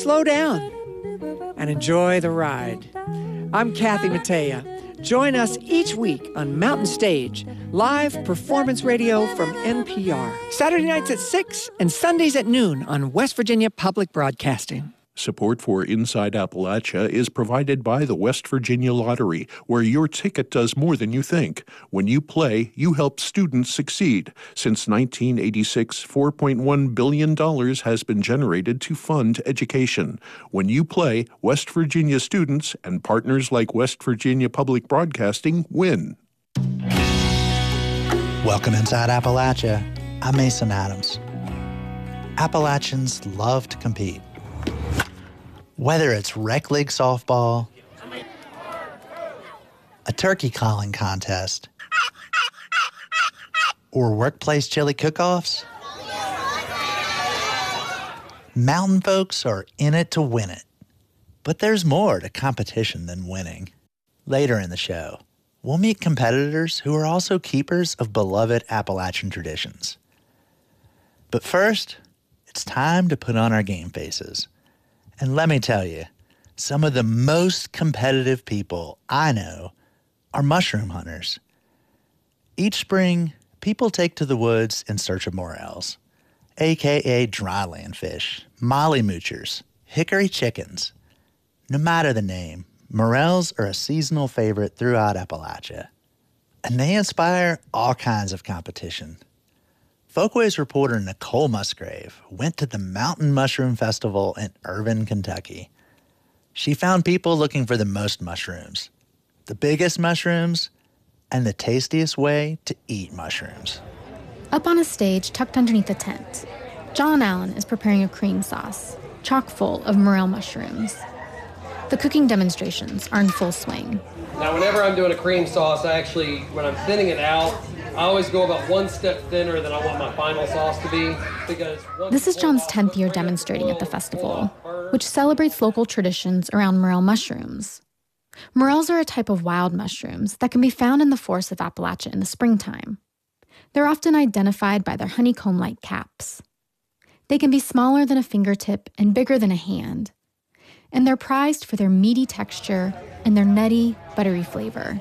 slow down and enjoy the ride. I'm Kathy Mattea. Join us each week on Mountain Stage, live performance radio from NPR. Saturday nights at 6 and Sundays at noon on West Virginia Public Broadcasting. Support for Inside Appalachia is provided by the West Virginia Lottery, where your ticket does more than you think. When you play, you help students succeed. Since 1986, $4.1 billion has been generated to fund education. When you play, West Virginia students and partners like West Virginia Public Broadcasting win. Welcome Inside Appalachia. I'm Mason Adams. Appalachians love to compete. Whether it's rec league softball, a turkey calling contest, or workplace chili cook-offs, mountain folks are in it to win it. But there's more to competition than winning. Later in the show, we'll meet competitors who are also keepers of beloved Appalachian traditions. But first, it's time to put on our game faces. And let me tell you, some of the most competitive people I know are mushroom hunters. Each spring, people take to the woods in search of morels, a.k.a. dryland fish, molly moochers, hickory chickens. No matter the name, morels are a seasonal favorite throughout Appalachia. And they inspire all kinds of competition. Folkways reporter Nicole Musgrave went to the Mountain Mushroom Festival in Irvine, Kentucky. She found people looking for the most mushrooms, the biggest mushrooms, and the tastiest way to eat mushrooms. Up on a stage tucked underneath a tent, John Allen is preparing a cream sauce, chock full of morel mushrooms. The cooking demonstrations are in full swing. Now, whenever I'm doing a cream sauce, when I'm thinning it out, I always go about one step thinner than I want my final sauce to be. This is John's 10th year demonstrating at the festival, which celebrates local traditions around morel mushrooms. Morels are a type of wild mushrooms that can be found in the forests of Appalachia in the springtime. They're often identified by their honeycomb-like caps. They can be smaller than a fingertip and bigger than a hand, and they're prized for their meaty texture and their nutty, buttery flavor.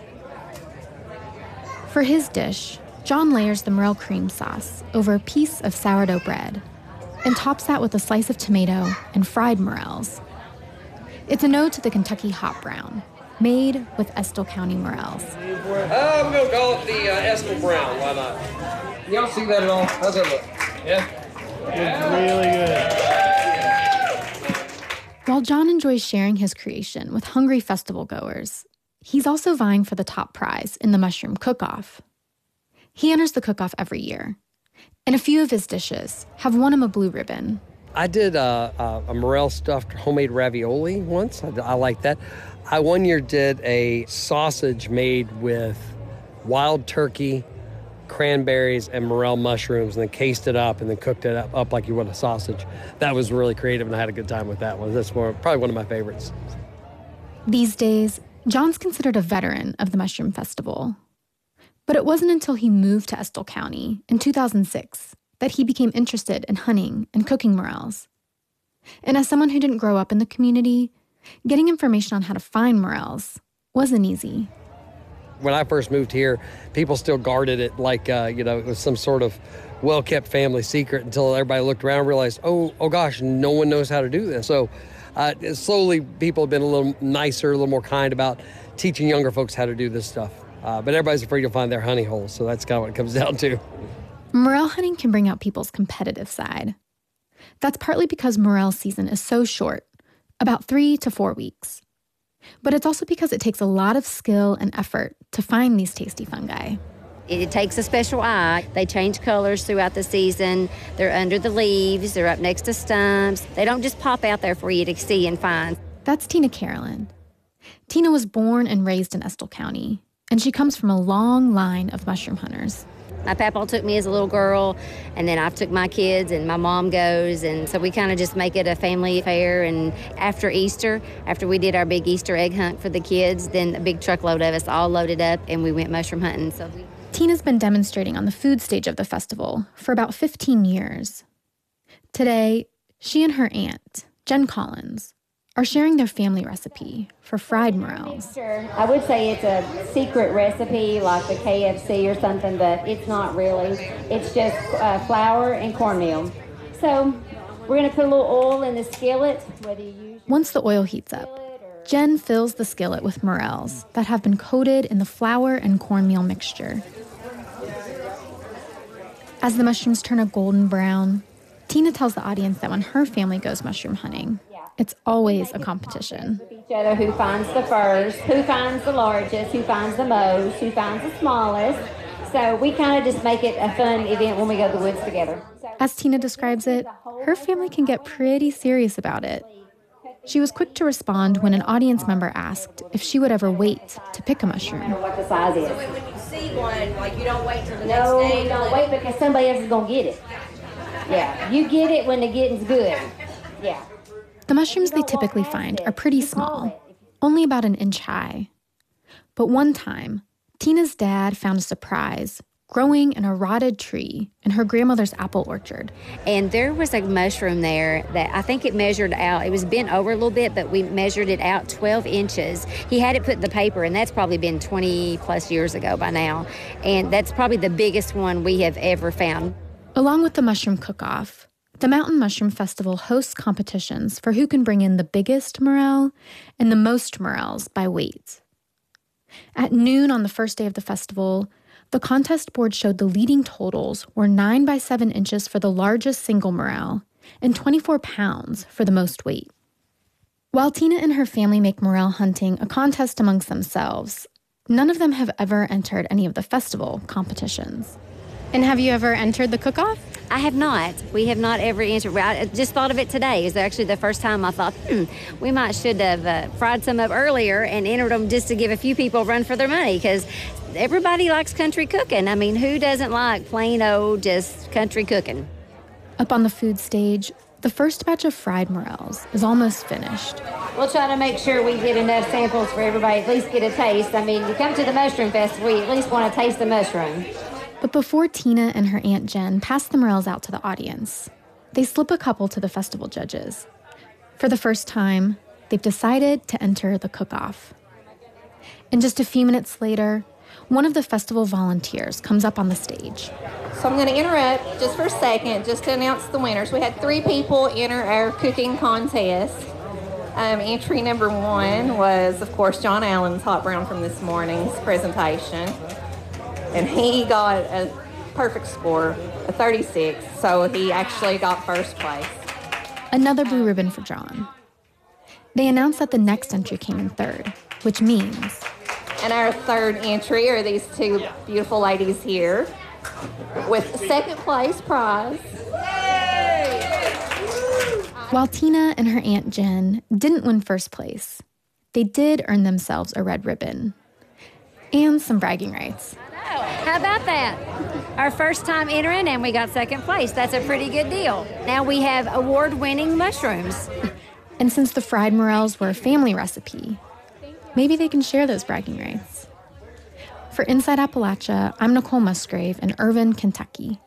For his dish, John layers the morel cream sauce over a piece of sourdough bread and tops that with a slice of tomato and fried morels. It's a nod to the Kentucky hot brown, made with Estill County morels. I'm going to call it the Estill Brown. Why not? Y'all see that at all? How's that look? Yeah? It's really good. While John enjoys sharing his creation with hungry festival goers, he's also vying for the top prize in the mushroom cook-off. He enters the cook-off every year, and a few of his dishes have won him a blue ribbon. I did a morel stuffed homemade ravioli once. I like that. I one year did a sausage made with wild turkey, cranberries, and morel mushrooms, and then cased it up and then cooked it up like you would a sausage. That was really creative, and I had a good time with that one. That's probably one of my favorites. These days, John's considered a veteran of the Mushroom Festival. But it wasn't until he moved to Estill County in 2006 that he became interested in hunting and cooking morels. And as someone who didn't grow up in the community, getting information on how to find morels wasn't easy. When I first moved here, people still guarded it like, it was some sort of well-kept family secret until everybody looked around and realized, oh gosh, no one knows how to do this. So slowly, people have been a little nicer, a little more kind about teaching younger folks how to do this stuff. But everybody's afraid you'll find their honey holes, so that's kind of what it comes down to. Morel hunting can bring out people's competitive side. That's partly because morel season is so short, about 3 to 4 weeks. But it's also because it takes a lot of skill and effort to find these tasty fungi. It takes a special eye. They change colors throughout the season. They're under the leaves. They're up next to stumps. They don't just pop out there for you to see and find. That's Tina Carolyn. Tina was born and raised in Estill County, and she comes from a long line of mushroom hunters. My papa took me as a little girl, and then I took my kids, and my mom goes, and so we kind of just make it a family affair. And after Easter, after we did our big Easter egg hunt for the kids, then a big truckload of us all loaded up, and we went mushroom hunting. Tina's been demonstrating on the food stage of the festival for about 15 years. Today, she and her aunt, Jen Collins, are sharing their family recipe for fried morels. I would say it's a secret recipe like the KFC or something, but it's not really. It's just flour and cornmeal. So we're going to put a little oil in the skillet. Once the oil heats up, Jen fills the skillet with morels that have been coated in the flour and cornmeal mixture. As the mushrooms turn a golden brown, Tina tells the audience that when her family goes mushroom hunting, it's always a competition. Each other, who finds the first, who finds the largest, who finds the most, who finds the smallest. So we kind of just make it a fun event when we go to the woods together. As Tina describes it, her family can get pretty serious about it. She was quick to respond when an audience member asked if she would ever wait to pick a mushroom. I don't know what the size is. When you see one, like you don't wait till the next day? No, you don't wait because somebody else is going to get it. Yeah, you get it when the getting's good. Yeah. The mushrooms they typically find are pretty small, only about an inch high. But one time, Tina's dad found a surprise growing in a rotted tree in her grandmother's apple orchard. And there was a mushroom there that I think it measured out. It was bent over a little bit, but we measured it out 12 inches. He had it put in the paper, and that's probably been 20 plus years ago by now. And that's probably the biggest one we have ever found. Along with the mushroom cook-off, the Mountain Mushroom Festival hosts competitions for who can bring in the biggest morel and the most morels by weight. At noon on the first day of the festival, the contest board showed the leading totals were 9 by 7 inches for the largest single morel and 24 pounds for the most weight. While Tina and her family make morel hunting a contest amongst themselves, none of them have ever entered any of the festival competitions. And have you ever entered the cook-off? I have not. We have not ever entered. I just thought of it today. It's actually the first time I thought, we should have fried some up earlier and entered them just to give a few people a run for their money, because everybody likes country cooking. I mean, who doesn't like plain old just country cooking? Up on the food stage, the first batch of fried morels is almost finished. We'll try to make sure we get enough samples for everybody to at least get a taste. I mean, you come to the Mushroom Festival, you at least want to taste the mushroom. But before Tina and her Aunt Jen pass the morels out to the audience, they slip a couple to the festival judges. For the first time, they've decided to enter the cook-off. And just a few minutes later, one of the festival volunteers comes up on the stage. So I'm going to interrupt just for a second just to announce the winners. We had 3 people enter our cooking contest. Entry number 1 was, of course, John Allen's hot brown from this morning's presentation. And he got a perfect score, a 36, so he actually got first place. Another blue ribbon for John. They announced that the next entry came in third, which means... And our third entry are these 2 beautiful ladies here with the second place prize. While Tina and her Aunt Jen didn't win first place, they did earn themselves a red ribbon and some bragging rights. How about that? Our first time entering and we got second place. That's a pretty good deal. Now we have award-winning mushrooms. And since the fried morels were a family recipe, maybe they can share those bragging rights. For Inside Appalachia, I'm Nicole Musgrave in Irvine, Kentucky.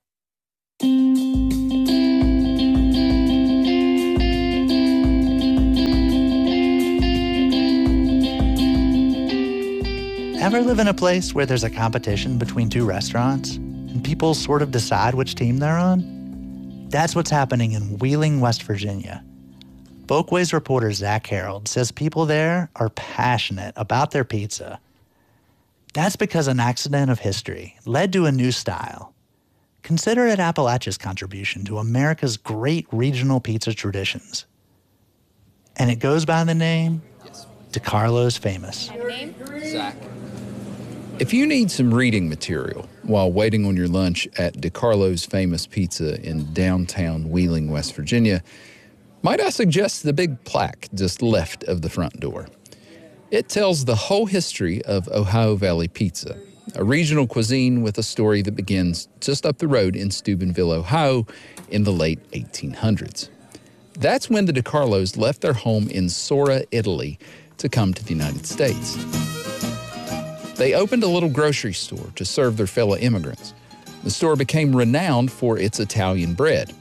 Ever live in a place where there's a competition between 2 restaurants and people sort of decide which team they're on? That's what's happening in Wheeling, West Virginia. Folkways reporter Zach Harold says people there are passionate about their pizza. That's because an accident of history led to a new style. Consider it Appalachia's contribution to America's great regional pizza traditions. And it goes by the name DeCarlo's Famous. Zach. If you need some reading material while waiting on your lunch at DeCarlo's Famous Pizza in downtown Wheeling, West Virginia, might I suggest the big plaque just left of the front door? It tells the whole history of Ohio Valley Pizza, a regional cuisine with a story that begins just up the road in Steubenville, Ohio in the late 1800s. That's when the DeCarlos left their home in Sora, Italy, to come to the United States. They opened a little grocery store to serve their fellow immigrants. The store became renowned for its Italian bread.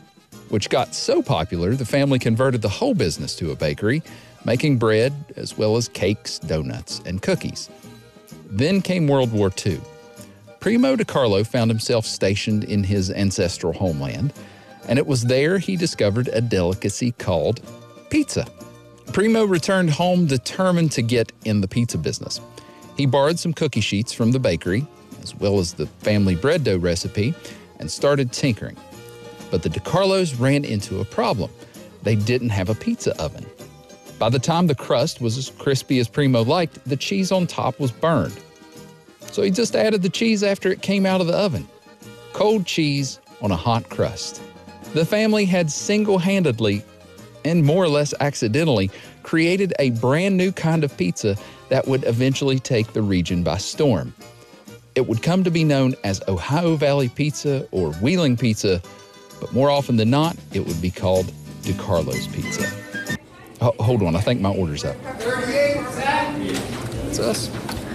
which got so popular the family converted the whole business to a bakery, making bread as well as cakes, donuts, and cookies. Then came World War II. Primo DeCarlo found himself stationed in his ancestral homeland, and it was there he discovered a delicacy called pizza. Primo returned home determined to get in the pizza business. He borrowed some cookie sheets from the bakery, as well as the family bread dough recipe, and started tinkering. But the DeCarlos ran into a problem. They didn't have a pizza oven. By the time the crust was as crispy as Primo liked, the cheese on top was burned. So he just added the cheese after it came out of the oven. Cold cheese on a hot crust. The family had single-handedly, and more or less accidentally, created a brand new kind of pizza that would eventually take the region by storm. It would come to be known as Ohio Valley Pizza or Wheeling Pizza, but more often than not, it would be called DeCarlo's Pizza. Oh, hold on, I think my order's up. 38, It's us.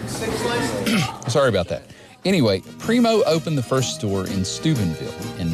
Sorry about that. Anyway, Primo opened the first store in Steubenville in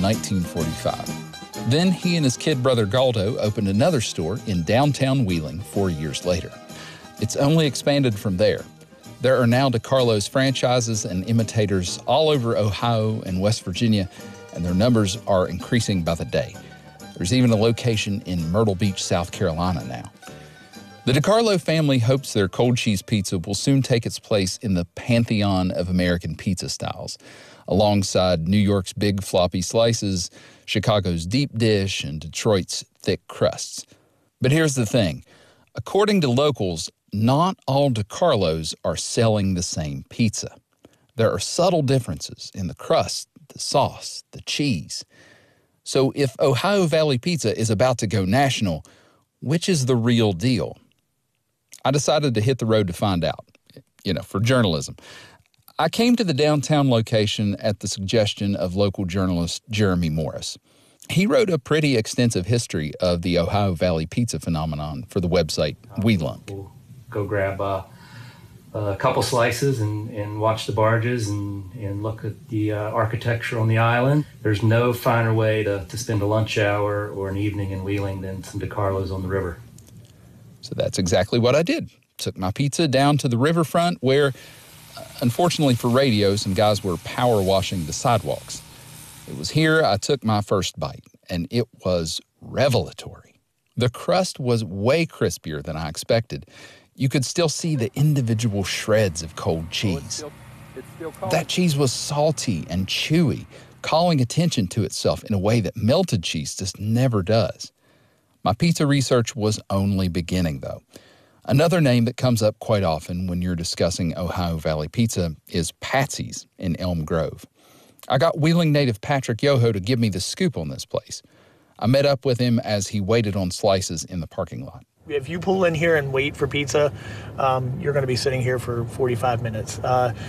1945. Then he and his kid brother Galdo opened another store in downtown Wheeling 4 years later. It's only expanded from there. There are now DeCarlo's franchises and imitators all over Ohio and West Virginia, and their numbers are increasing by the day. There's even a location in Myrtle Beach, South Carolina now. The DeCarlo family hopes their cold cheese pizza will soon take its place in the pantheon of American pizza styles, alongside New York's big floppy slices, Chicago's deep dish, and Detroit's thick crusts. But here's the thing. According to locals, not all DeCarlos are selling the same pizza. There are subtle differences in the crust, the sauce, the cheese. So if Ohio Valley Pizza is about to go national, which is the real deal? I decided to hit the road to find out, for journalism. I came to the downtown location at the suggestion of local journalist Jeremy Morris. He wrote a pretty extensive history of the Ohio Valley Pizza phenomenon for the website WeLunk. We'll go grab a couple slices and watch the barges and look at the architecture on the island. There's no finer way to spend a lunch hour or an evening in Wheeling than some DeCarlo's on the river. So that's exactly what I did. Took my pizza down to the riverfront where, unfortunately for radio, some guys were power washing the sidewalks. It was here I took my first bite, and it was revelatory. The crust was way crispier than I expected. You could still see the individual shreds of cold cheese. It's still cold. That cheese was salty and chewy, calling attention to itself in a way that melted cheese just never does. My pizza research was only beginning, though. Another name that comes up quite often when you're discussing Ohio Valley Pizza is Patsy's in Elm Grove. I got Wheeling native Patrick Yoho to give me the scoop on this place. I met up with him as he waited on slices in the parking lot. If you pull in here and wait for pizza, you're going to be sitting here for 45 minutes.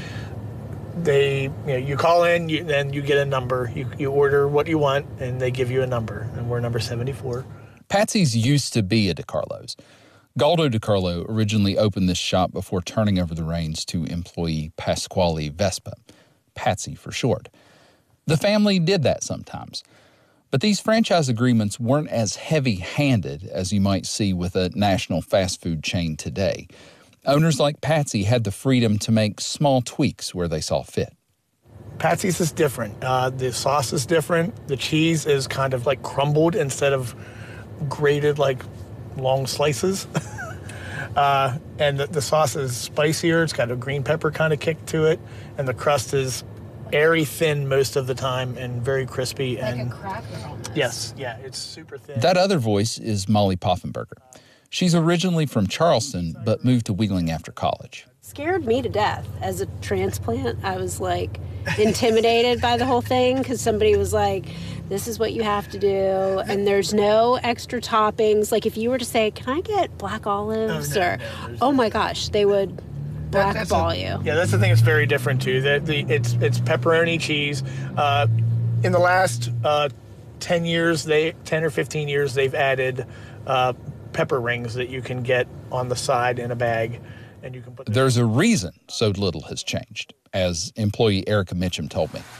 You call in, then you get a number. You order what you want, and they give you a number, and we're number 74. Patsy's used to be a DeCarlo's. Galdo DeCarlo originally opened this shop before turning over the reins to employee Pasquale Vespa, Patsy for short. The family did that sometimes. But these franchise agreements weren't as heavy-handed as you might see with a national fast food chain today. Owners like Patsy had the freedom to make small tweaks where they saw fit. Patsy's is different. The sauce is different. The cheese is kind of like crumbled instead of grated like long slices. And the sauce is spicier. It's got a green pepper kind of kick to it. And the crust is airy thin most of the time and very crispy. Like and a cracker almost. Yes, yeah, it's super thin. That other voice is Molly Poffenberger. She's originally from Charleston, but moved to Wheeling after college. Scared me to death. As a transplant, I was like intimidated by the whole thing because somebody was like, this is what you have to do, and there's no extra toppings. Like if you were to say, can I get black olives? Oh my gosh, they would blackball you. Yeah, that's the thing that's very different too. It's pepperoni cheese. In the last 10 or 15 years, they've added pepper rings that you can get on the side in a bag, and you can put. There's a reason so little has changed, as employee Erica Mitchum told me.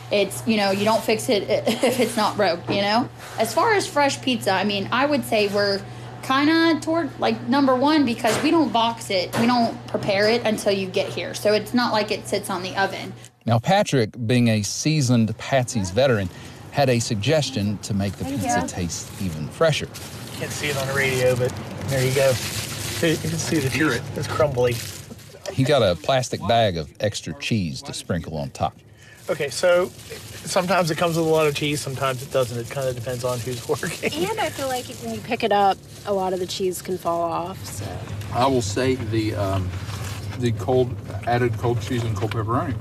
It's, you don't fix it if it's not broke, As far as fresh pizza, I would say we're kind of toward, number one, because we don't box it. We don't prepare it until you get here. So it's not like it sits on the oven. Now, Patrick, being a seasoned Patsy's veteran, had a suggestion to make the pizza taste even fresher. Can't see it on the radio, but there you go. You can see the cheese. It's crumbly. He got a plastic bag of extra cheese to sprinkle on top. Okay, so sometimes it comes with a lot of cheese, sometimes it doesn't. It kind of depends on who's working. And I feel like when you pick it up, a lot of the cheese can fall off. So I will say the added cold cheese and cold pepperoni.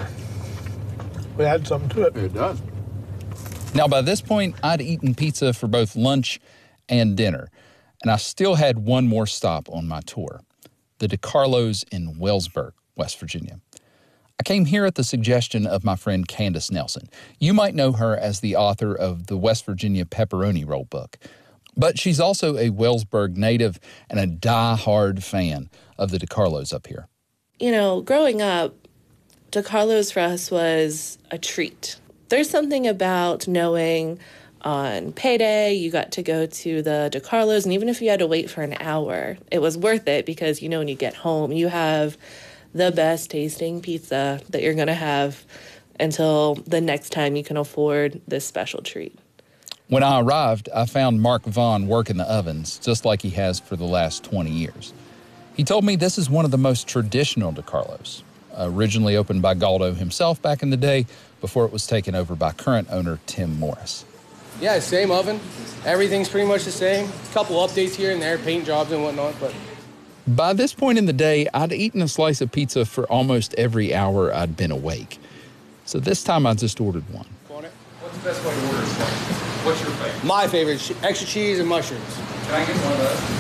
We add something to it. It does. Now, by this point, I'd eaten pizza for both lunch and dinner, and I still had one more stop on my tour, the DeCarlo's in Wellsburg, West Virginia. I came here at the suggestion of my friend Candace Nelson. You might know her as the author of the West Virginia Pepperoni Roll book. But she's also a Wellsburg native and a die-hard fan of the DeCarlo's up here. Growing up, DeCarlo's for us was a treat. There's something about knowing on payday you got to go to the DeCarlo's, and even if you had to wait for an hour, it was worth it because, when you get home, you have the best tasting pizza that you're going to have until the next time you can afford this special treat. When I arrived, I found Mark Vaughn working the ovens just like he has for the last 20 years. He told me this is one of the most traditional DeCarlo's, originally opened by Galdo himself back in the day before it was taken over by current owner Tim Morris. Yeah, same oven. Everything's pretty much the same. A couple updates here and there, paint jobs and whatnot, but... By this point in the day, I'd eaten a slice of pizza for almost every hour I'd been awake. So this time I just ordered one. What's the best way to order a slice? What's your favorite? My favorite, extra cheese and mushrooms. Can I get one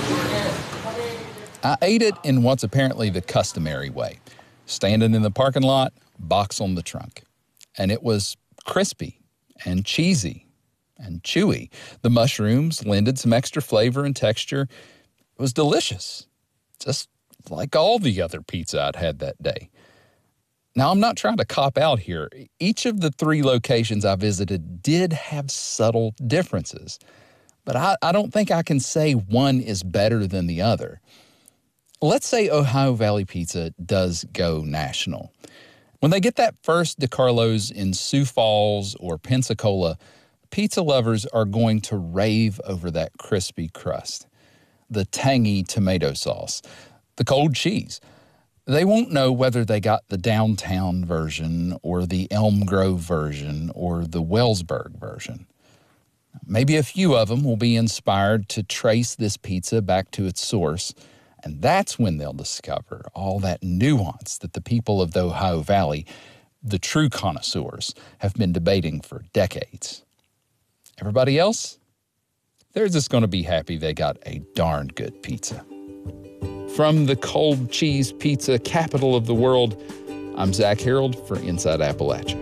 of those? I ate it in what's apparently the customary way. Standing in the parking lot, box on the trunk. And it was crispy and cheesy and chewy. The mushrooms lended some extra flavor and texture. It was delicious. Just like all the other pizza I'd had that day. Now, I'm not trying to cop out here. Each of the 3 locations I visited did have subtle differences, but I don't think I can say one is better than the other. Let's say Ohio Valley Pizza does go national. When they get that first DeCarlo's in Sioux Falls or Pensacola, pizza lovers are going to rave over that crispy crust, the tangy tomato sauce, the cold cheese. They won't know whether they got the downtown version or the Elm Grove version or the Wellsburg version. Maybe a few of them will be inspired to trace this pizza back to its source, and that's when they'll discover all that nuance that the people of the Ohio Valley, the true connoisseurs, have been debating for decades. Everybody else? They're just going to be happy they got a darn good pizza. From the cold cheese pizza capital of the world, I'm Zach Harold for Inside Appalachia.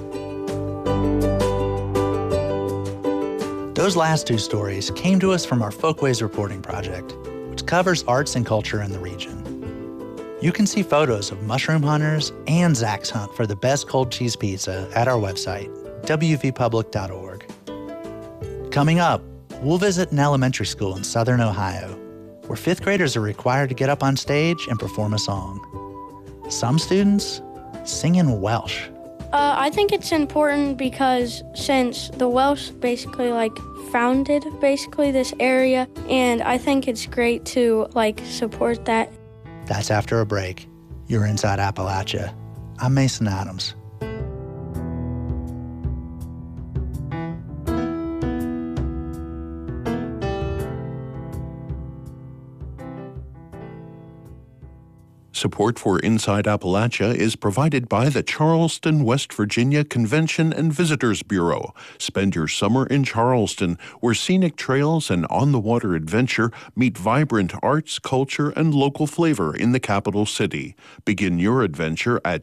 Those last 2 stories came to us from our Folkways reporting project, which covers arts and culture in the region. You can see photos of mushroom hunters and Zach's hunt for the best cold cheese pizza at our website, wvpublic.org. Coming up, we'll visit an elementary school in southern Ohio, where 5th graders are required to get up on stage and perform a song. Some students sing in Welsh. I think it's important because since the Welsh basically founded this area, and I think it's great to support that. That's after a break. You're Inside Appalachia. I'm Mason Adams. Support for Inside Appalachia is provided by the Charleston, West Virginia Convention and Visitors Bureau. Spend your summer in Charleston, where scenic trails and on-the-water adventure meet vibrant arts, culture, and local flavor in the capital city. Begin your adventure at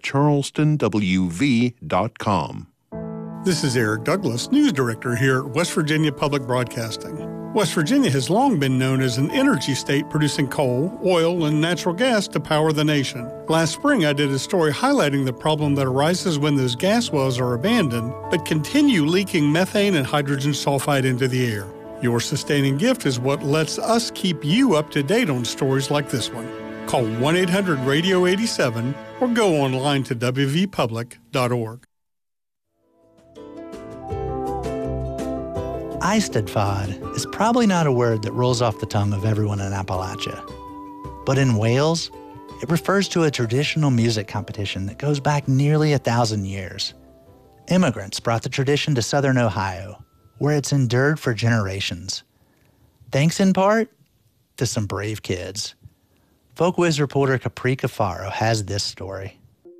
charlestonwv.com. This is Eric Douglas, News Director here at West Virginia Public Broadcasting. West Virginia has long been known as an energy state producing coal, oil, and natural gas to power the nation. Last spring, I did a story highlighting the problem that arises when those gas wells are abandoned, but continue leaking methane and hydrogen sulfide into the air. Your sustaining gift is what lets us keep you up to date on stories like this one. Call 1-800-RADIO-87 or go online to wvpublic.org. Eisteddfod is probably not a word that rolls off the tongue of everyone in Appalachia. But in Wales, it refers to a traditional music competition that goes back nearly 1,000 years. Immigrants brought the tradition to southern Ohio, where it's endured for generations. Thanks in part to some brave kids. FolkWiz reporter Capri Cafaro has this story.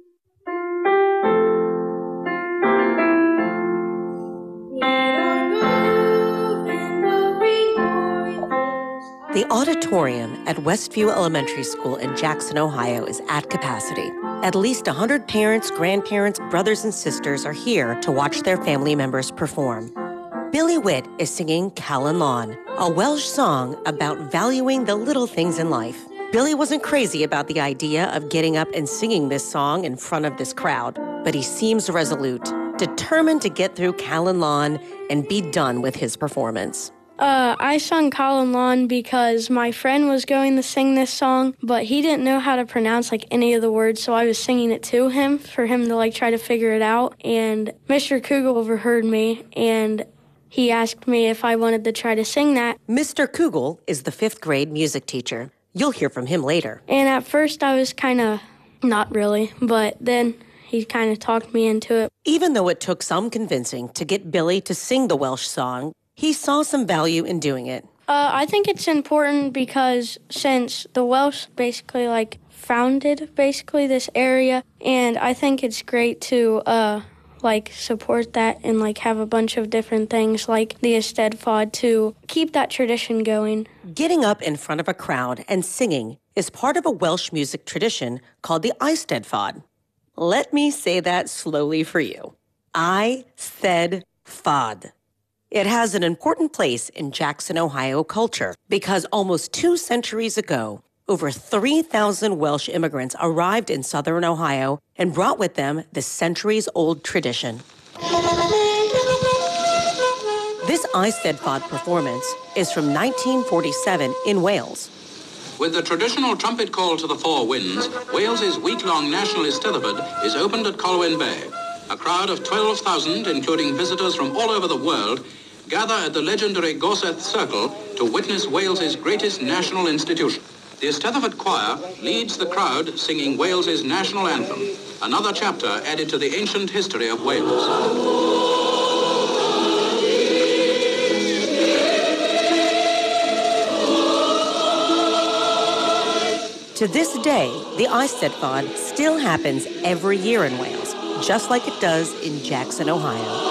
The auditorium at Westview Elementary School in Jackson, Ohio is at capacity. At least 100 parents, grandparents, brothers, and sisters are here to watch their family members perform. Billy Witt is singing Callan Lawn, a Welsh song about valuing the little things in life. Billy wasn't crazy about the idea of getting up and singing this song in front of this crowd, but he seems resolute, determined to get through Callan Lawn and be done with his performance. I sung Callan Lawn because my friend was going to sing this song, but he didn't know how to pronounce any of the words, so I was singing it to him for him to try to figure it out. And Mr. Kugel overheard me, and he asked me if I wanted to try to sing that. Mr. Kugel is the 5th grade music teacher. You'll hear from him later. And at first I was kind of not really, but then he kind of talked me into it. Even though it took some convincing to get Billy to sing the Welsh song, he saw some value in doing it. I think it's important because since the Welsh basically founded this area, and I think it's great to support that and have a bunch of different things like the Eisteddfod to keep that tradition going. Getting up in front of a crowd and singing is part of a Welsh music tradition called the Eisteddfod. Let me say that slowly for you. Eisteddfod. It has an important place in Jackson, Ohio culture because almost 2 centuries ago, over 3,000 Welsh immigrants arrived in southern Ohio and brought with them this centuries-old tradition. This Eisteddfod performance is from 1947 in Wales. With the traditional trumpet call to the 4 winds, Wales's week-long national Eisteddfod is opened at Colwyn Bay. A crowd of 12,000, including visitors from all over the world, gather at the legendary Gorseth Circle to witness Wales's greatest national institution. The Eisteddfod Choir leads the crowd singing Wales's national anthem, another chapter added to the ancient history of Wales. To this day, the Eisteddfod still happens every year in Wales, just like it does in Jackson, Ohio.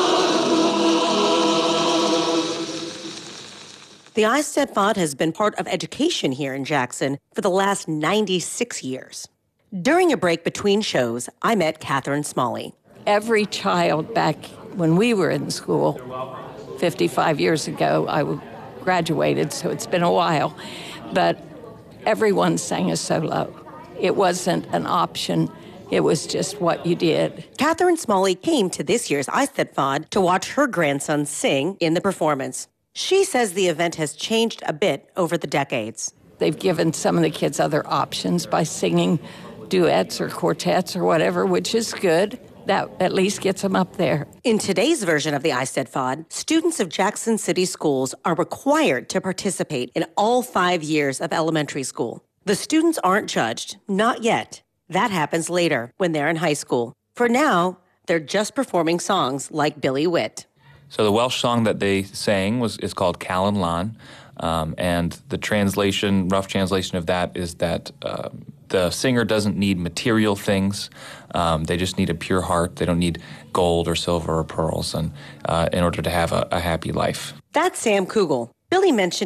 The Eisteddfod has been part of education here in Jackson for the last 96 years. During a break between shows, I met Catherine Smalley. Every child back when we were in school, 55 years ago, I graduated, so it's been a while, but everyone sang a solo. It wasn't an option. It was just what you did. Catherine Smalley came to this year's Eisteddfod to watch her grandson sing in the performance. She says the event has changed a bit over the decades. They've given some of the kids other options by singing duets or quartets or whatever, which is good. That at least gets them up there. In today's version of the Eisteddfod, students of Jackson City schools are required to participate in all 5 years of elementary school. The students aren't judged, not yet. That happens later when they're in high school. For now, they're just performing songs like Billy Witt. So the Welsh song that they sang is called Callan Lawn, and the rough translation of that is that the singer doesn't need material things. They just need a pure heart. They don't need gold or silver or pearls in order to have a happy life. That's Sam Kugel. Billy mentioned